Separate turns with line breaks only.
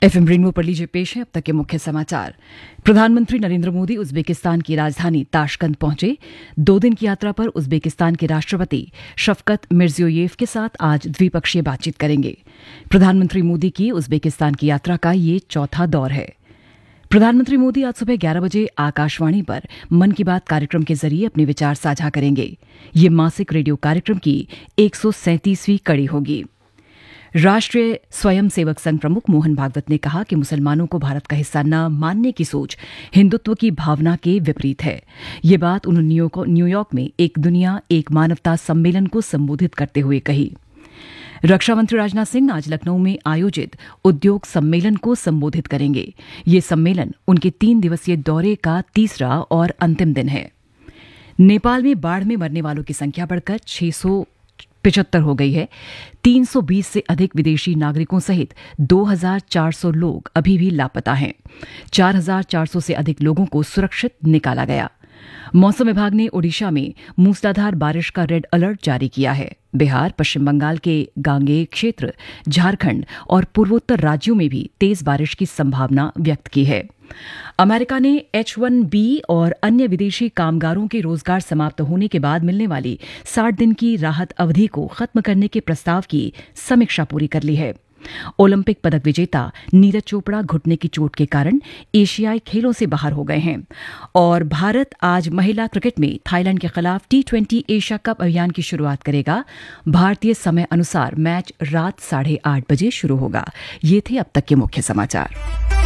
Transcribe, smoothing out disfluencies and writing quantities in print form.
FM rainbow पर लीजिए पेश है अब तक के मुख्य समाचार। प्रधानमंत्री नरेंद्र मोदी उज्बेकिस्तान की राजधानी ताशकंद पहुंचे। 2 दिन की यात्रा पर उज्बेकिस्तान के राष्ट्रपति शफकत मिर्जियोयेव के साथ आज द्विपक्षीय बातचीत करेंगे। प्रधानमंत्री मोदी की उज्बेकिस्तान की यात्रा का ये चौथा दौर है। प्रधानमंत्री मोदी आज सुबह 11 बजे आकाशवाणी पर मन की बात कार्यक्रम के जरिए अपने विचार साझा करेंगे। ये मासिक रेडियो कार्यक्रम की 137वीं कड़ी होगी। राष्ट्रीय स्वयंसेवक संघ प्रमुख मोहन भागवत ने कहा कि मुसलमानों को भारत का हिस्सा न मानने की सोच हिंदुत्व की भावना के विपरीत है। ये बात उन्होंने न्यूयॉर्क में एक दुनिया एक मानवता सम्मेलन को संबोधित करते हुए कही। रक्षा मंत्री राजनाथ सिंह आज लखनऊ में आयोजित उद्योग सम्मेलन को संबोधित करेंगे। ये सम्मेलन उनके 3 दिवसीय दौरे का तीसरा और अंतिम दिन है। नेपाल में बाढ़ में मरने वालों की संख्या बढ़कर 675 हो गई है। 320 से अधिक विदेशी नागरिकों सहित 2400 लोग अभी भी लापता हैं। 4400 से अधिक लोगों को सुरक्षित निकाला गया। मौसम विभाग ने ओडिशा में मूसलाधार बारिश का रेड अलर्ट जारी किया है। बिहार, पश्चिम बंगाल के गांगेय क्षेत्र, झारखंड और पूर्वोत्तर राज्यों में भी तेज बारिश की संभावना व्यक्त की है। अमेरिका ने H-1B और अन्य विदेशी कामगारों के रोजगार समाप्त होने के बाद मिलने वाली 60 दिन की राहत अवधि को खत्म करने के प्रस्ताव की समीक्षा पूरी कर ली है। ओलंपिक पदक विजेता नीरज चोपड़ा घुटने की चोट के कारण एशियाई खेलों से बाहर हो गए हैं। और भारत आज महिला क्रिकेट में थाईलैंड के खिलाफ T20 एशिया कप अभियान की शुरुआत करेगा। भारतीय समय अनुसार मैच रात 8:30 बजे शुरू होगा। ये थे अब तक के मुख्य समाचार।